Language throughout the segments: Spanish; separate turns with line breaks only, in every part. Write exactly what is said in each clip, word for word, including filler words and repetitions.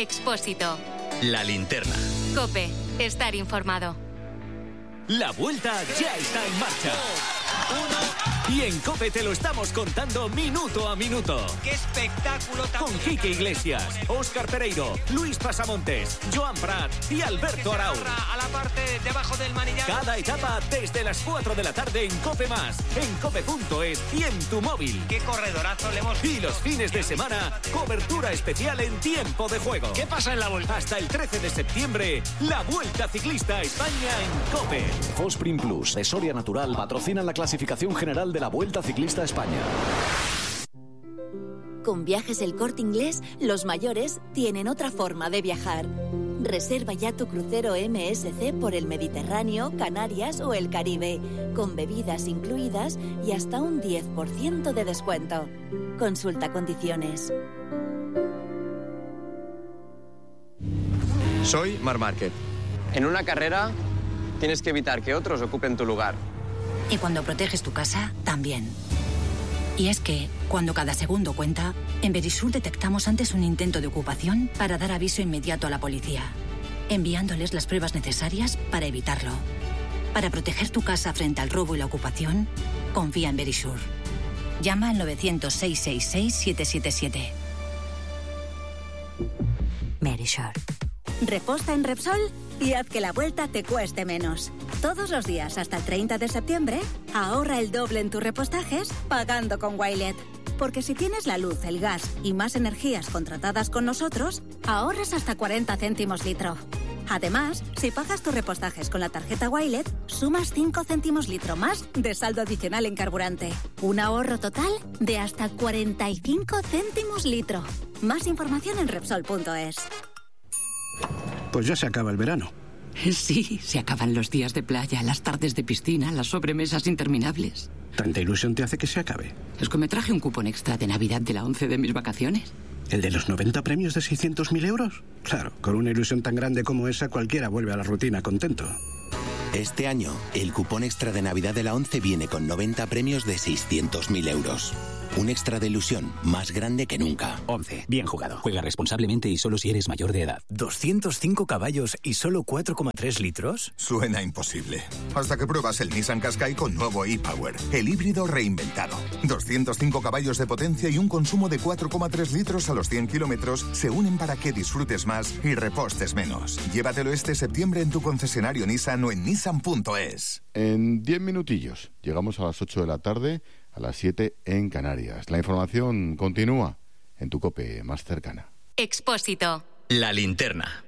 Expósito.
La Linterna.
COPE. Estar informado.
La Vuelta ya está en marcha. Y en COPE te lo estamos contando minuto a minuto.
¡Qué espectáculo!
Con Quique Iglesias, Óscar Pereiro, Luis Pasamontes, Joan Prat y Alberto Arau.
A la parte debajo del manillar.
Cada etapa desde las cuatro de la tarde en COPE Más, en cope punto es y en tu móvil.
¡Qué corredorazo le hemos visto!
Y los fines de semana, cobertura especial en tiempo de juego.
¿Qué pasa en la Vuelta?
Hasta el trece de septiembre, la Vuelta Ciclista a España en COPE.
Fosprin Plus de Soria Natural patrocina la clasificación general de la Vuelta Ciclista a España.
Con Viajes El Corte Inglés, los mayores tienen otra forma de viajar. Reserva ya tu crucero M S C por el Mediterráneo, Canarias o el Caribe, con bebidas incluidas y hasta un diez por ciento de descuento. Consulta condiciones.
Soy Marc Márquez. En una carrera tienes que evitar que otros ocupen tu lugar.
Y cuando proteges tu casa, también. Y es que, cuando cada segundo cuenta, en Verisur detectamos antes un intento de ocupación para dar aviso inmediato a la policía, enviándoles las pruebas necesarias para evitarlo. Para proteger tu casa frente al robo y la ocupación, confía en Verisur. Llama al novecientos, seiscientos sesenta y seis, siete siete siete. Verisur.
Reposta en Repsol y haz que la vuelta te cueste menos. Todos los días hasta el treinta de septiembre, ahorra el doble en tus repostajes pagando con Wilet. Porque si tienes la luz, el gas y más energías contratadas con nosotros, ahorras hasta cuarenta céntimos litro. Además, si pagas tus repostajes con la tarjeta Wilet, sumas cinco céntimos litro más de saldo adicional en carburante. Un ahorro total de hasta cuarenta y cinco céntimos litro. Más información en Repsol punto es.
Pues ya se acaba el verano.
Sí, se acaban los días de playa, las tardes de piscina, las sobremesas interminables.
¿Tanta ilusión te hace que se acabe?
Es que me traje un cupón extra de Navidad de la once de mis vacaciones.
¿El de los noventa premios de seiscientos mil euros? Claro, con una ilusión tan grande como esa, cualquiera vuelve a la rutina contento.
Este año, el cupón extra de Navidad de la once viene con noventa premios de seiscientos mil euros. Un extra de ilusión más grande que nunca.
once. Bien jugado. Juega responsablemente y solo si eres mayor de edad. ¿doscientos cinco caballos y solo cuatro coma tres litros?
Suena imposible. Hasta que pruebas el Nissan Qashqai con nuevo e-Power. El híbrido reinventado. doscientos cinco caballos de potencia y un consumo de cuatro coma tres litros a los cien kilómetros se unen para que disfrutes más y repostes menos. Llévatelo este septiembre en tu concesionario Nissan o en nissan punto es.
En diez minutillos llegamos a las ocho de la tarde, a las siete en Canarias. La información continúa en tu COPE más cercana.
Expósito.
La Linterna.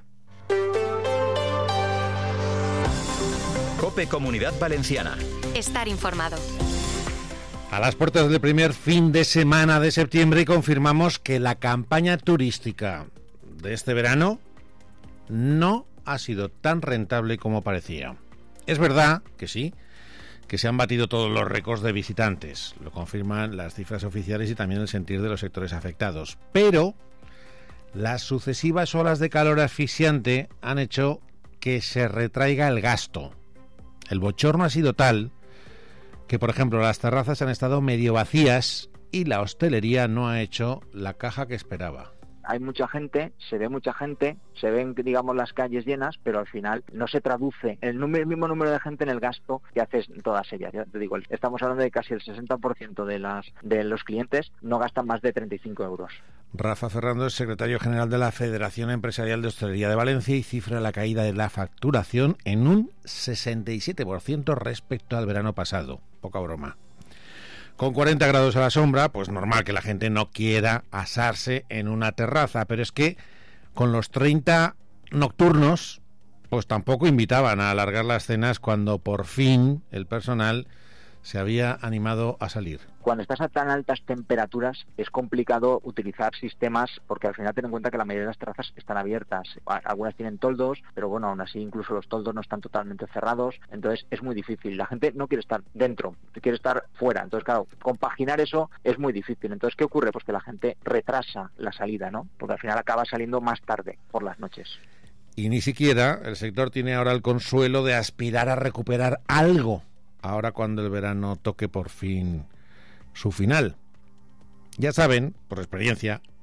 COPE Comunidad Valenciana.
Estar informado.
A las puertas del primer fin de semana de septiembre confirmamos que la campaña turística de este verano no ha sido tan rentable como parecía. Es verdad que sí, que se han batido todos los récords de visitantes, lo confirman las cifras oficiales y también el sentir de los sectores afectados, pero las sucesivas olas de calor asfixiante han hecho que se retraiga el gasto. El bochorno ha sido tal que, por ejemplo, las terrazas han estado medio vacías y la hostelería no ha hecho la caja que esperaba.
Hay mucha gente, se ve mucha gente, se ven, digamos, las calles llenas, pero al final no se traduce el, número, el mismo número de gente en el gasto que haces en todas ellas. Ya te digo, estamos hablando de casi el sesenta por ciento de, las, de los clientes no gastan más de treinta y cinco euros.
Rafa Ferrando es secretario general de la Federación Empresarial de Hostelería de Valencia y cifra la caída de la facturación en un sesenta y siete por ciento respecto al verano pasado. Poca broma. Con cuarenta grados a la sombra, pues normal que la gente no quiera asarse en una terraza, pero es que con los treinta nocturnos, pues tampoco invitaban a alargar las cenas cuando por fin el personal se había animado a salir.
Cuando estás a tan altas temperaturas es complicado utilizar sistemas, porque al final ten en cuenta que la mayoría de las terrazas están abiertas. Algunas tienen toldos, pero bueno, aún así incluso los toldos no están totalmente cerrados, entonces es muy difícil. La gente no quiere estar dentro, quiere estar fuera, entonces claro, compaginar eso es muy difícil. Entonces, ¿qué ocurre? Pues que la gente retrasa la salida, ¿no? Porque al final acaba saliendo más tarde por las noches.
Y ni siquiera el sector tiene ahora el consuelo de aspirar a recuperar algo ahora cuando el verano toque por fin su final. Ya saben, por experiencia,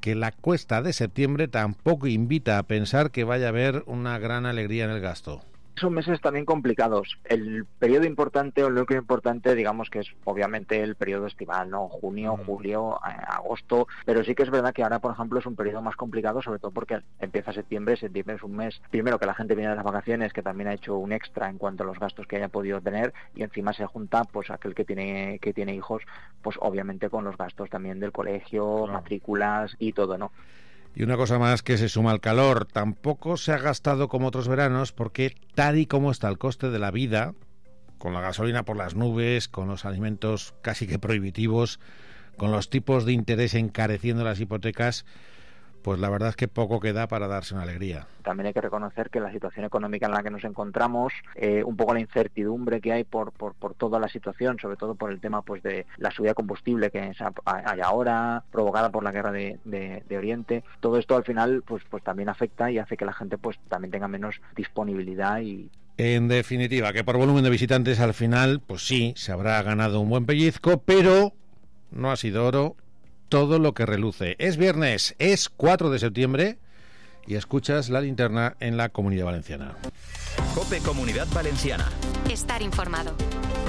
que la cuesta de septiembre tampoco invita a pensar que vaya a haber una gran alegría en el gasto.
Son meses también complicados. El periodo importante o el núcleo importante, digamos que es obviamente el periodo estival, ¿no? Junio, julio, eh, agosto, pero sí que es verdad que ahora, por ejemplo, es un periodo más complicado, sobre todo porque empieza septiembre, septiembre es un mes, primero que la gente viene de las vacaciones, que también ha hecho un extra en cuanto a los gastos que haya podido tener, y encima se junta pues aquel que tiene que tiene hijos, pues obviamente con los gastos también del colegio, claro, matrículas y todo, ¿no?
Y una cosa más que se suma al calor, tampoco se ha gastado como otros veranos porque tal y como está el coste de la vida, con la gasolina por las nubes, con los alimentos casi que prohibitivos, con los tipos de interés encareciendo las hipotecas, pues la verdad es que poco queda para darse una alegría.
También hay que reconocer que la situación económica en la que nos encontramos, eh, un poco la incertidumbre que hay por, por por toda la situación, sobre todo por el tema pues de la subida de combustible que hay ahora, provocada por la guerra de, de, de Oriente, todo esto al final pues pues también afecta y hace que la gente pues también tenga menos disponibilidad y...
En definitiva, que por volumen de visitantes al final, pues sí, se habrá ganado un buen pellizco, pero no ha sido oro todo lo que reluce. Es viernes, es cuatro de septiembre y escuchas La Linterna en la Comunidad Valenciana.
COPE Comunidad Valenciana.
Estar informado.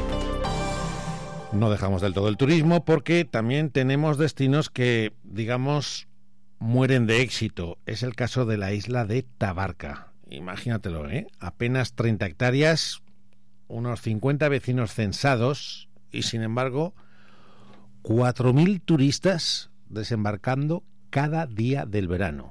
No dejamos del todo el turismo porque también tenemos destinos que, digamos, mueren de éxito. Es el caso de la isla de Tabarca. Imagínatelo, ¿eh? Apenas treinta hectáreas, unos cincuenta vecinos censados y, sin embargo, cuatro mil turistas desembarcando cada día del verano.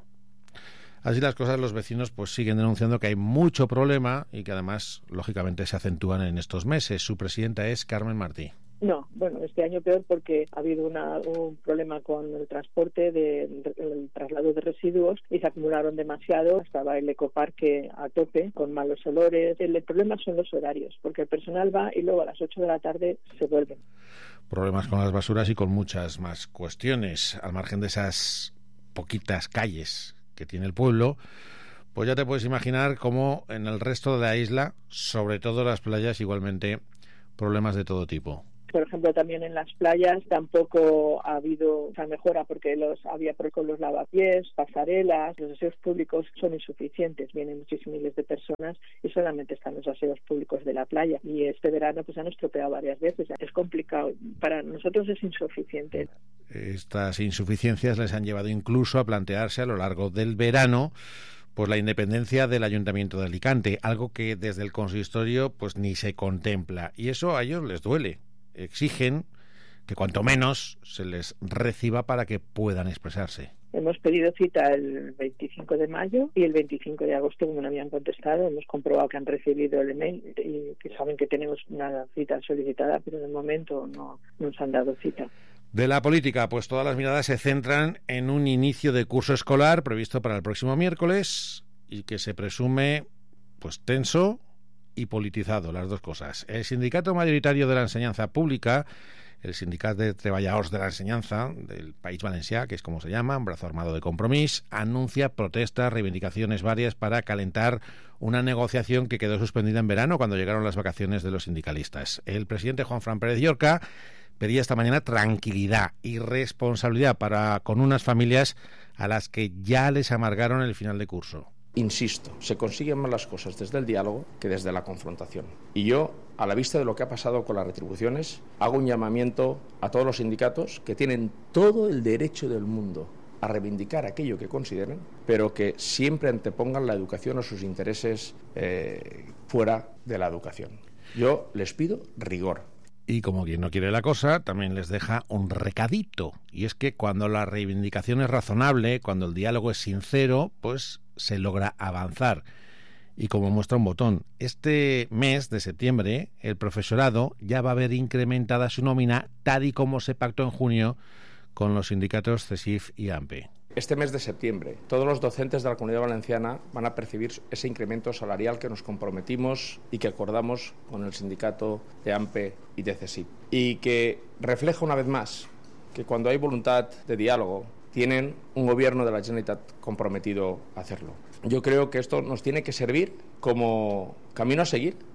Así las cosas, los vecinos pues siguen denunciando que hay mucho problema y que además, lógicamente, se acentúan en estos meses. Su presidenta es Carmen Martí.
No, bueno, este año peor porque ha habido una, un problema con el transporte, de, de, el traslado de residuos y se acumularon demasiado. Estaba el ecoparque a tope con malos olores. El, el problema son los horarios, porque el personal va y luego a las ocho de la tarde se vuelven.
Problemas con las basuras y con muchas más cuestiones. Al margen de esas poquitas calles que tiene el pueblo, pues ya te puedes imaginar cómo en el resto de la isla, sobre todo las playas, igualmente problemas de todo tipo.
Por ejemplo, también en las playas tampoco ha habido esa mejora porque los había con los lavapiés, pasarelas, los aseos públicos son insuficientes, vienen muchísimos miles de personas y solamente están los aseos públicos de la playa y este verano pues han estropeado varias veces. Es complicado, para nosotros es insuficiente.
Estas insuficiencias les han llevado incluso a plantearse a lo largo del verano pues la independencia del Ayuntamiento de Alicante, algo que desde el consistorio pues ni se contempla y eso a ellos les duele. Exigen que cuanto menos se les reciba para que puedan expresarse.
Hemos pedido cita el veinticinco de mayo y el veinticinco de agosto, como no habían contestado, hemos comprobado que han recibido el email y que saben que tenemos una cita solicitada, pero de momento no, no nos han dado cita.
De la política, pues todas las miradas se centran en un inicio de curso escolar previsto para el próximo miércoles y que se presume pues tenso y politizado, las dos cosas. El sindicato mayoritario de la enseñanza pública, el Sindicat de Treballadors de la Enseñanza del País Valencià, que es como se llama, un brazo armado de Compromís, anuncia protestas, reivindicaciones varias para calentar una negociación que quedó suspendida en verano cuando llegaron las vacaciones de los sindicalistas. El presidente Juanfran Pérez Llorca pedía esta mañana tranquilidad y responsabilidad para con unas familias a las que ya les amargaron el final de curso.
Insisto, se consiguen más las cosas desde el diálogo que desde la confrontación. Y yo, a la vista de lo que ha pasado con las retribuciones, hago un llamamiento a todos los sindicatos que tienen todo el derecho del mundo a reivindicar aquello que consideren, pero que siempre antepongan la educación o sus intereses eh, fuera de la educación. Yo les pido rigor.
Y como quien no quiere la cosa, también les deja un recadito. Y es que cuando la reivindicación es razonable, cuando el diálogo es sincero, pues se logra avanzar. Y como muestra un botón, este mes de septiembre el profesorado ya va a ver incrementada su nómina tal y como se pactó en junio con los sindicatos CESIF y AMPE.
Este mes de septiembre, todos los docentes de la Comunidad Valenciana van a percibir ese incremento salarial que nos comprometimos y que acordamos con el sindicato de AMPE y de CESIF. Y que refleja una vez más que cuando hay voluntad de diálogo, tienen un gobierno de la Generalitat comprometido a hacerlo. Yo creo que esto nos tiene que servir como camino a seguir.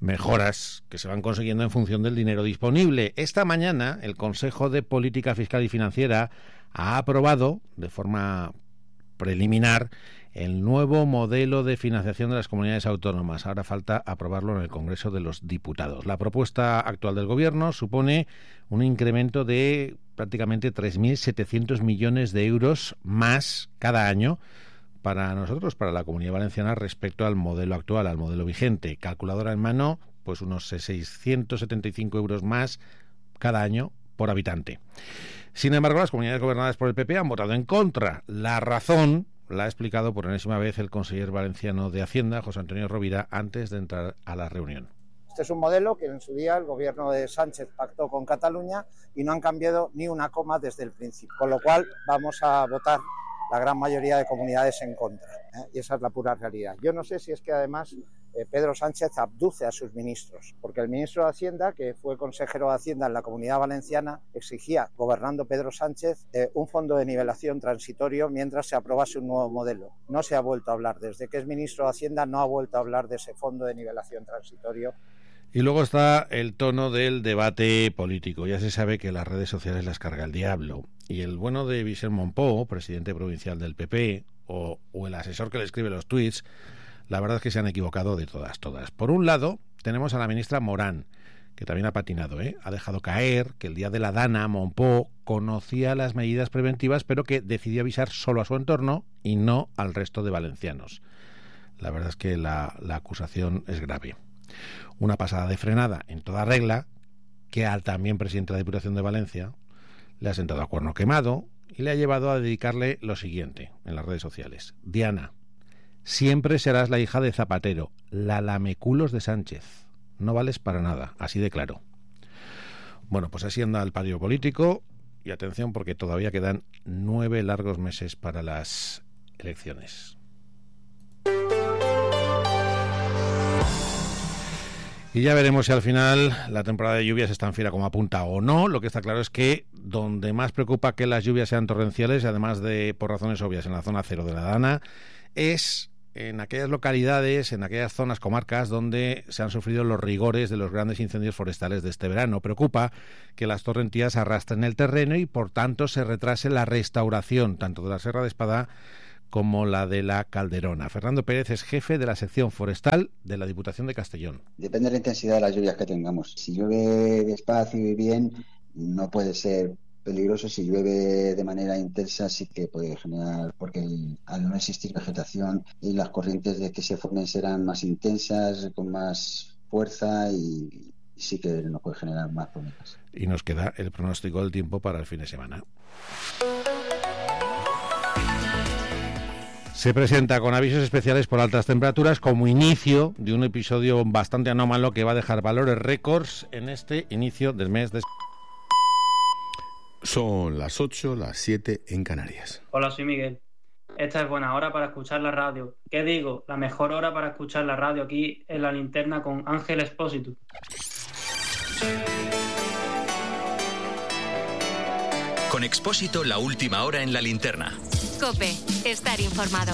mejoras que se van consiguiendo en función del dinero disponible. Esta mañana el Consejo de Política Fiscal y Financiera ha aprobado de forma preliminar el nuevo modelo de financiación de las comunidades autónomas. Ahora falta aprobarlo en el Congreso de los Diputados. La propuesta actual del Gobierno supone un incremento de prácticamente tres mil setecientos millones de euros más cada año para nosotros, para la Comunidad Valenciana, respecto al modelo actual, al modelo vigente. Calculadora en mano, pues unos seiscientos setenta y cinco euros más cada año por habitante. Sin embargo, las comunidades gobernadas por el P P han votado en contra. La razón la ha explicado por enésima vez el conseller valenciano de Hacienda, José Antonio Rovira, antes de entrar a la reunión.
Este es un modelo que en su día el gobierno de Sánchez pactó con Cataluña y no han cambiado ni una coma desde el principio, con lo cual vamos a votar la gran mayoría de comunidades en contra, ¿eh? Y esa es la pura realidad. Yo no sé si es que además eh, Pedro Sánchez abduce a sus ministros, porque el ministro de Hacienda, que fue consejero de Hacienda en la Comunidad Valenciana, exigía, gobernando Pedro Sánchez, eh, un fondo de nivelación transitorio mientras se aprobase un nuevo modelo. No se ha vuelto a hablar, desde que es ministro de Hacienda no ha vuelto a hablar de ese fondo de nivelación transitorio.
Y luego está el tono del debate político. Ya se sabe que las redes sociales las carga el diablo. Y el bueno de Vicent Monpó, presidente provincial del P P, o, o el asesor que le escribe los tuits, la verdad es que se han equivocado de todas, todas. Por un lado, tenemos a la ministra Morán, que también ha patinado, ¿eh? Ha dejado caer que el día de la Dana, Monpó conocía las medidas preventivas, pero que decidió avisar solo a su entorno y no al resto de valencianos. La verdad es que la, la acusación es grave. Una pasada de frenada en toda regla que al también presidente de la Diputación de Valencia le ha sentado a cuerno quemado y le ha llevado a dedicarle lo siguiente en las redes sociales. Diana, siempre serás la hija de Zapatero, la lameculos de Sánchez. No vales para nada, así de claro. Bueno, pues así anda el patio político y atención porque todavía quedan nueve largos meses para las elecciones. Y ya veremos si al final la temporada de lluvias es tan fiera como apunta o no. Lo que está claro es que donde más preocupa que las lluvias sean torrenciales, además de por razones obvias en la zona cero de la Dana, es en aquellas localidades, en aquellas zonas, comarcas donde se han sufrido los rigores de los grandes incendios forestales de este verano. Preocupa que las torrentías arrastren el terreno y por tanto se retrase la restauración tanto de la Serra de Espadá como la de la Calderona. Fernando Pérez es jefe de la sección forestal de la Diputación de Castellón.
Depende de la intensidad de las lluvias que tengamos. Si llueve despacio y bien, no puede ser peligroso. Si llueve de manera intensa, sí que puede generar, porque el, al no existir vegetación y las corrientes de que se formen serán más intensas, con más fuerza y, y sí que nos puede generar más problemas.
Y nos queda el pronóstico del tiempo para el fin de semana. Se presenta con avisos especiales por altas temperaturas como inicio de un episodio bastante anómalo que va a dejar valores récords en este inicio del mes de...
Son las ocho, las siete en Canarias.
Hola, soy Miguel. Esta es buena hora para escuchar la radio. ¿Qué digo? La mejor hora para escuchar la radio aquí en La Linterna con Ángel Expósito.
Con Expósito, la última hora en La Linterna.
COPE, estar informado.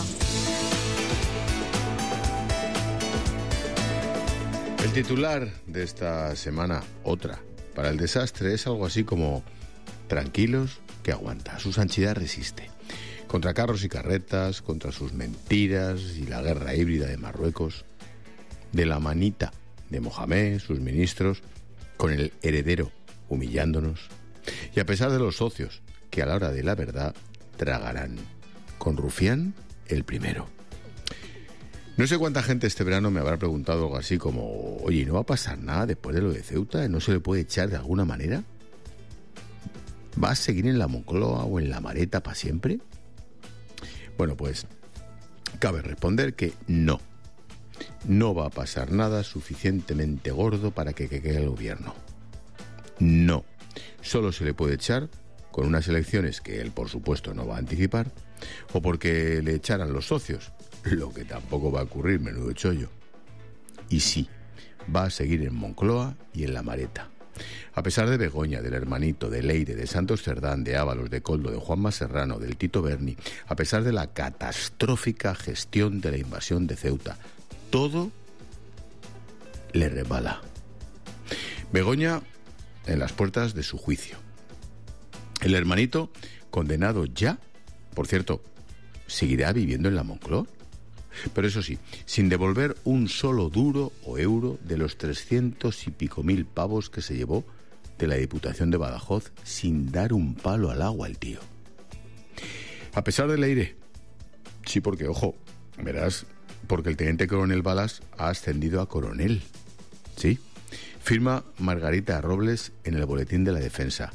El titular de esta semana, otra, para el desastre, es algo así como: tranquilos, que aguanta, su santidad resiste. Contra carros y carretas, contra sus mentiras y la guerra híbrida de Marruecos, de la manita de Mohamed, sus ministros, con el heredero humillándonos, y a pesar de los socios que a la hora de la verdad tragarán. Con Rufián, el primero. No sé cuánta gente este verano me habrá preguntado algo así como: oye, ¿no va a pasar nada después de lo de Ceuta? ¿No se le puede echar de alguna manera? ¿Va a seguir en la Moncloa o en la Mareta para siempre? Bueno, pues cabe responder que no. No va a pasar nada suficientemente gordo para que quede el gobierno. No. Solo se le puede echar con unas elecciones que él, por supuesto, no va a anticipar, o porque le echaran los socios, lo que tampoco va a ocurrir, menudo chollo. Y sí, va a seguir en Moncloa y en la Mareta. A pesar de Begoña, del hermanito, de Leire, de Santos Cerdán, de Ábalos, de Coldo, de Juanma Serrano, del Tito Berni, a pesar de la catastrófica gestión de la invasión de Ceuta, todo le resbala. Begoña en las puertas de su juicio. El hermanito, condenado ya, por cierto, seguirá viviendo en la Moncloa. Pero eso sí, sin devolver un solo duro o euro de los trescientos y pico mil pavos que se llevó de la Diputación de Badajoz, sin dar un palo al agua el tío. A pesar del aire, sí, porque, ojo, verás, porque el teniente coronel Balas ha ascendido a coronel. Sí, firma Margarita Robles en el Boletín de la Defensa.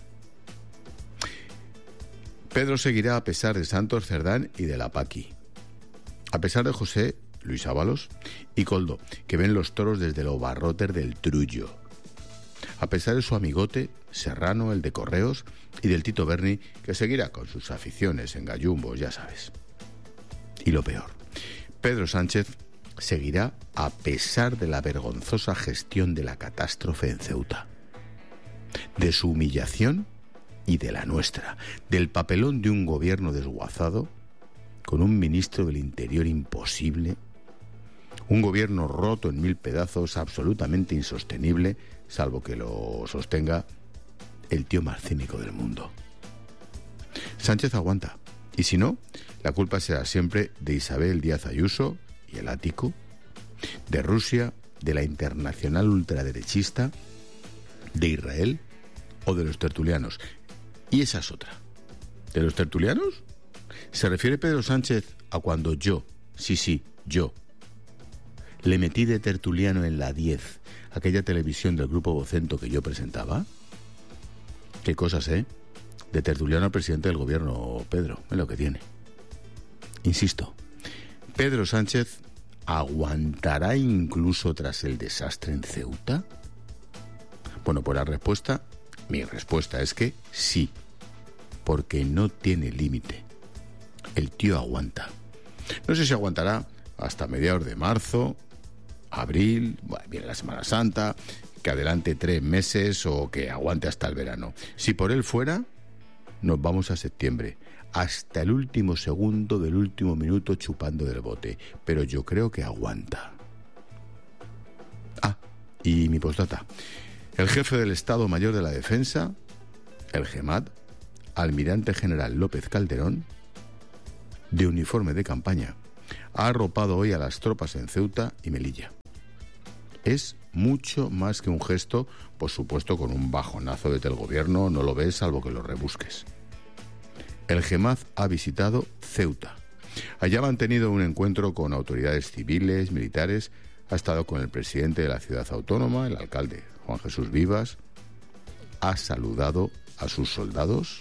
Pedro seguirá a pesar de Santos Cerdán y de la Paqui. A pesar de José Luis Ábalos y Coldo, que ven los toros desde los barrotes del Trullo. A pesar de su amigote Serrano, el de Correos, y del Tito Berni, que seguirá con sus aficiones en gallumbos, ya sabes. Y lo peor, Pedro Sánchez seguirá a pesar de la vergonzosa gestión de la catástrofe en Ceuta, de su humillación y de la nuestra, del papelón de un gobierno desguazado, con un ministro del Interior imposible, un gobierno roto en mil pedazos, absolutamente insostenible, salvo que lo sostenga el tío más cínico del mundo. Sánchez aguanta, y si no, la culpa será siempre de Isabel Díaz Ayuso y el ático, de Rusia, de la internacional ultraderechista, de Israel o de los tertulianos. Y esa es otra. ¿De los tertulianos? ¿Se refiere Pedro Sánchez a cuando yo, sí, sí, yo, le metí de tertuliano en la diez, aquella televisión del Grupo Vocento que yo presentaba? Qué cosas, ¿eh? De tertuliano al presidente del gobierno, Pedro, es lo que tiene. Insisto, ¿Pedro Sánchez aguantará incluso tras el desastre en Ceuta? Bueno, pues la respuesta, mi respuesta es que sí, porque no tiene límite. El tío aguanta. No sé si aguantará hasta mediados de marzo, abril, bueno, viene la Semana Santa, que adelante tres meses o que aguante hasta el verano. Si por él fuera, nos vamos a septiembre, hasta el último segundo del último minuto chupando del bote. Pero yo creo que aguanta. Ah, y mi postdata. El jefe del Estado Mayor de la Defensa, el GEMAT, almirante general López Calderón, de uniforme de campaña, ha arropado hoy a las tropas en Ceuta y Melilla. Es mucho más que un gesto, por supuesto con un bajonazo desde el gobierno, no lo ves salvo que lo rebusques. El GEMAT ha visitado Ceuta. Allá ha mantenido un encuentro con autoridades civiles, militares, ha estado con el presidente de la ciudad autónoma, el alcalde Juan Jesús Vivas, ha saludado a sus soldados.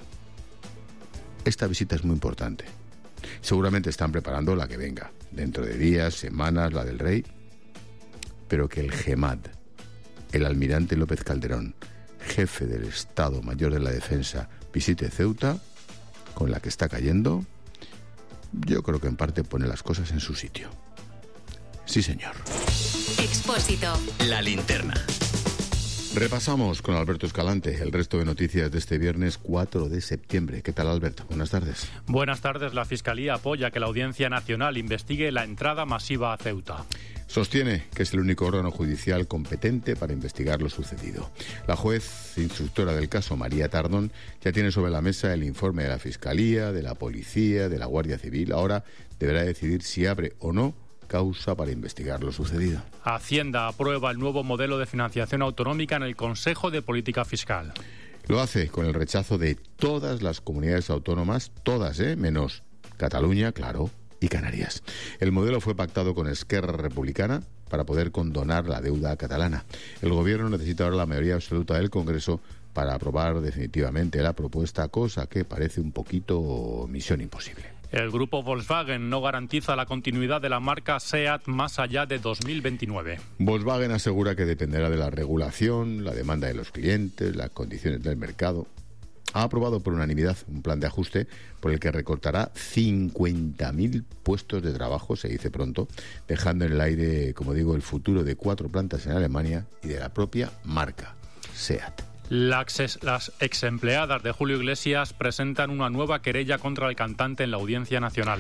Esta visita es muy importante. Seguramente están preparando la que venga, dentro de días, semanas, la del rey, pero que el GEMAT, el almirante López Calderón, jefe del Estado Mayor de la Defensa, visite Ceuta, con la que está cayendo, yo creo que en parte pone las cosas en su sitio. Sí, señor.
Expósito.
La linterna.
Repasamos con Alberto Escalante el resto de noticias de este viernes cuatro de septiembre. ¿Qué tal, Alberto? Buenas tardes.
Buenas tardes. La Fiscalía apoya que la Audiencia Nacional investigue la entrada masiva a Ceuta.
Sostiene que es el único órgano judicial competente para investigar lo sucedido. La juez instructora del caso, María Tardón, ya tiene sobre la mesa el informe de la Fiscalía, de la Policía, de la Guardia Civil. Ahora deberá decidir si abre o no causa para investigar lo sucedido.
Hacienda aprueba el nuevo modelo de financiación autonómica en el Consejo de Política Fiscal.
Lo hace con el rechazo de todas las comunidades autónomas, todas, ¿eh? menos Cataluña, claro, y Canarias. El modelo fue pactado con Esquerra Republicana para poder condonar la deuda catalana. El gobierno necesita ahora la mayoría absoluta del Congreso para aprobar definitivamente la propuesta, cosa que parece un poquito misión imposible.
El grupo Volkswagen no garantiza la continuidad de la marca SEAT más allá de dos mil veintinueve.
Volkswagen asegura que dependerá de la regulación, la demanda de los clientes, las condiciones del mercado. Ha aprobado por unanimidad un plan de ajuste por el que recortará cincuenta mil puestos de trabajo, se dice pronto, dejando en el aire, como digo, el futuro de cuatro plantas en Alemania y de la propia marca SEAT.
Las ex empleadas de Julio Iglesias presentan una nueva querella contra el cantante en la Audiencia Nacional.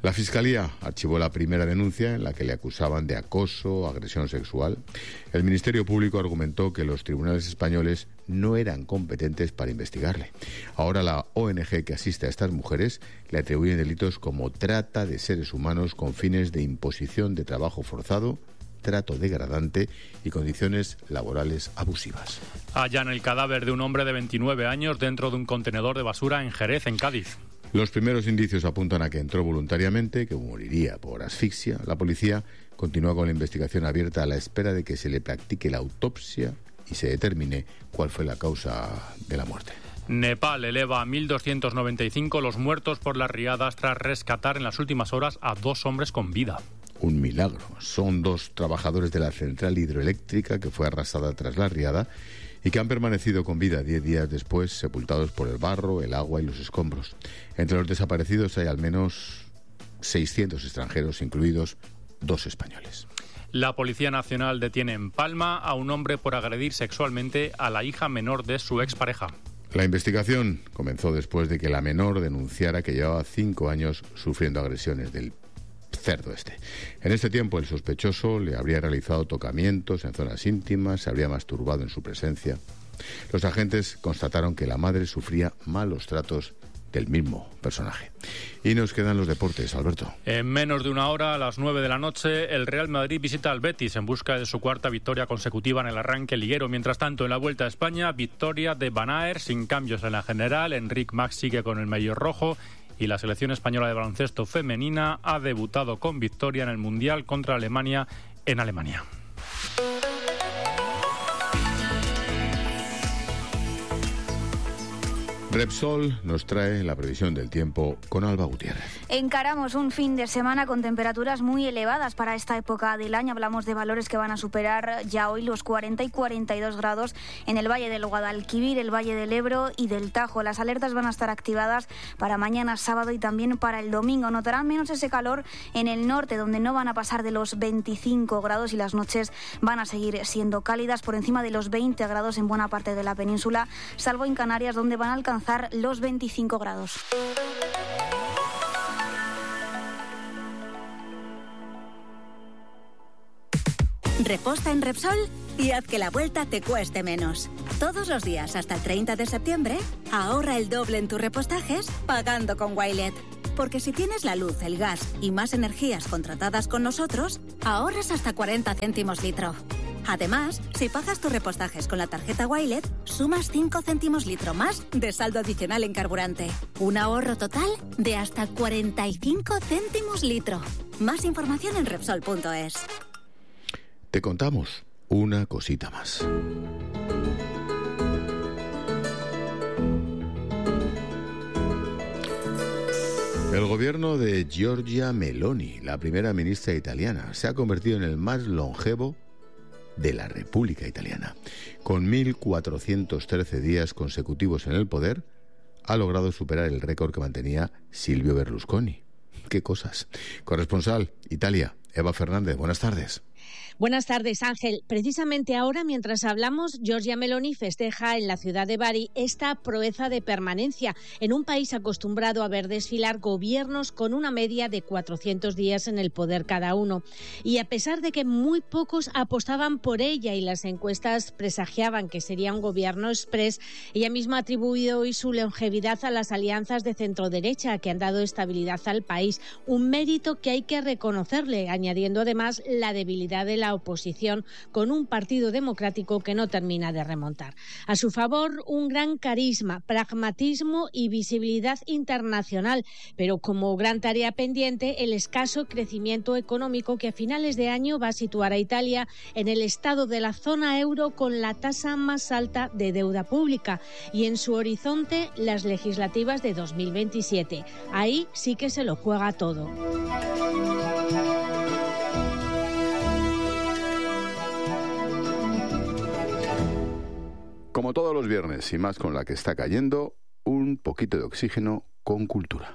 La Fiscalía archivó la primera denuncia en la que le acusaban de acoso o agresión sexual. El Ministerio Público argumentó que los tribunales españoles no eran competentes para investigarle. Ahora la O N G que asiste a estas mujeres le atribuyen delitos como trata de seres humanos con fines de imposición de trabajo forzado, trato degradante y condiciones laborales abusivas.
Hallan el cadáver de un hombre de veintinueve años dentro de un contenedor de basura en Jerez, en Cádiz.
Los primeros indicios apuntan a que entró voluntariamente, que moriría por asfixia. La policía continúa con la investigación abierta a la espera de que se le practique la autopsia y se determine cuál fue la causa de la muerte.
Nepal eleva a mil doscientos noventa y cinco los muertos por las riadas tras rescatar en las últimas horas a dos hombres con vida.
Un milagro. Son dos trabajadores de la central hidroeléctrica que fue arrasada tras la riada y que han permanecido con vida diez días después, sepultados por el barro, el agua y los escombros. Entre los desaparecidos hay al menos seiscientos extranjeros, incluidos dos españoles.
La Policía Nacional detiene en Palma a un hombre por agredir sexualmente a la hija menor de su expareja.
La investigación comenzó después de que la menor denunciara que llevaba cinco años sufriendo agresiones del cerdo este. En este tiempo el sospechoso le habría realizado tocamientos en zonas íntimas, se habría masturbado en su presencia. Los agentes constataron que la madre sufría malos tratos del mismo personaje. Y nos quedan los deportes, Alberto.
En menos de una hora, a las nueve de la noche, el Real Madrid visita al Betis en busca de su cuarta victoria consecutiva en el arranque liguero. Mientras tanto, en la Vuelta a España, victoria de Van Aert sin cambios en la general. Enric Mas sigue con el maillot rojo. Y la selección española de baloncesto femenina ha debutado con victoria en el Mundial contra Alemania en Alemania.
Repsol nos trae la previsión del tiempo con Alba Gutiérrez.
Encaramos un fin de semana con temperaturas muy elevadas para esta época del año. Hablamos de valores que van a superar ya hoy los cuarenta y cuarenta y dos grados en el Valle del Guadalquivir, el Valle del Ebro y del Tajo. Las alertas van a estar activadas para mañana sábado y también para el domingo. Notarán menos ese calor en el norte, donde no van a pasar de los veinticinco grados y las noches van a seguir siendo cálidas por encima de los veinte grados en buena parte de la península, salvo en Canarias, donde van a alcanzar los veinticinco grados.
Reposta en Repsol y haz que la vuelta te cueste menos. Todos los días hasta el treinta de septiembre, ahorra el doble en tus repostajes pagando con Wilet. Porque si tienes la luz, el gas y más energías contratadas con nosotros, ahorras hasta cuarenta céntimos litro. Además, si pagas tus repostajes con la tarjeta Wilet, sumas cinco céntimos litro más de saldo adicional en carburante. Un ahorro total de hasta cuarenta y cinco céntimos litro. Más información en Repsol punto es.
Te contamos una cosita más. El gobierno de Giorgia Meloni, la primera ministra italiana, se ha convertido en el más longevo de la República Italiana. Con mil cuatrocientos trece días consecutivos en el poder, ha logrado superar el récord que mantenía Silvio Berlusconi. ¡Qué cosas! Corresponsal, Italia, Eva Fernández, buenas tardes.
Buenas tardes, Ángel. Precisamente ahora, mientras hablamos, Giorgia Meloni festeja en la ciudad de Bari esta proeza de permanencia en un país acostumbrado a ver desfilar gobiernos con una media de cuatrocientos días en el poder cada uno. Y a pesar de que muy pocos apostaban por ella y las encuestas presagiaban que sería un gobierno exprés, ella misma ha atribuido hoy su longevidad a las alianzas de centro-derecha que han dado estabilidad al país, un mérito que hay que reconocerle, añadiendo además la debilidad de la oposición con un partido democrático que no termina de remontar. A su favor, un gran carisma, pragmatismo y visibilidad internacional, pero como gran tarea pendiente, el escaso crecimiento económico que a finales de año va a situar a Italia en el estado de la zona euro con la tasa más alta de deuda pública y en su horizonte las legislativas de dos mil veintisiete. Ahí sí que se lo juega todo.
Como todos los viernes, y más con la que está cayendo, un poquito de oxígeno con cultura.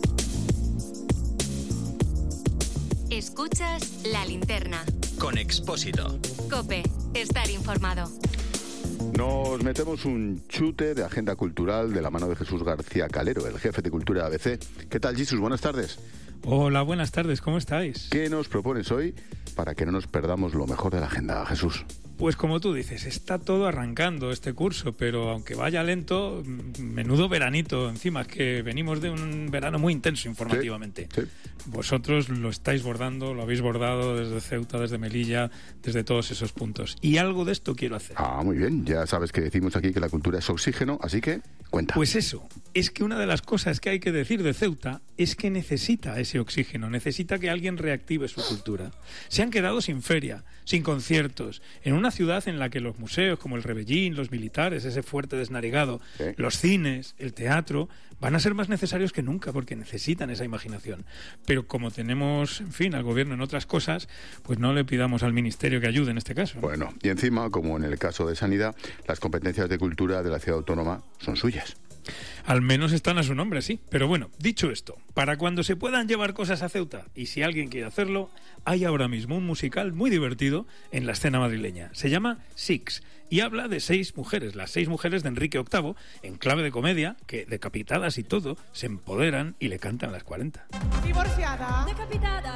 Escuchas La Linterna.
Con Expósito.
COPE. Estar informado.
Nos metemos un chute de agenda cultural de la mano de Jesús García Calero, el jefe de Cultura A B C. ¿Qué tal, Jesús? Buenas tardes.
Hola, buenas tardes, ¿cómo estáis?
¿Qué nos propones hoy para que no nos perdamos lo mejor de la agenda, Jesús?
Pues como tú dices, está todo arrancando este curso, pero aunque vaya lento, menudo veranito. Encima es que venimos de un verano muy intenso informativamente.
Sí, sí.
Vosotros lo estáis bordando, lo habéis bordado desde Ceuta, desde Melilla, desde todos esos puntos. Y algo de esto quiero hacer.
Ah, muy bien. Ya sabes que decimos aquí que la cultura es oxígeno, así que cuenta.
Pues eso, es que una de las cosas que hay que decir de Ceuta es que necesita ese oxígeno, necesita que alguien reactive su cultura. Se han quedado sin feria, sin conciertos, en una ciudad en la que los museos como el Rebellín, los militares, ese fuerte desnarigado, ¿sí? Los cines, el teatro, van a ser más necesarios que nunca porque necesitan esa imaginación. Pero como tenemos, en fin, al gobierno en otras cosas, pues no le pidamos al ministerio que ayude en este caso, ¿no?
Bueno, y encima, como en el caso de Sanidad, las competencias de cultura de la ciudad autónoma son suyas.
Al menos están a su nombre, sí. Pero bueno, dicho esto, para cuando se puedan llevar cosas a Ceuta, y si alguien quiere hacerlo, hay ahora mismo un musical muy divertido en la escena madrileña. Se llama Six y habla de seis mujeres, las seis mujeres de Enrique octavo, en clave de comedia, que decapitadas y todo, se empoderan y le cantan las cuarenta.
Divorciada. Decapitada.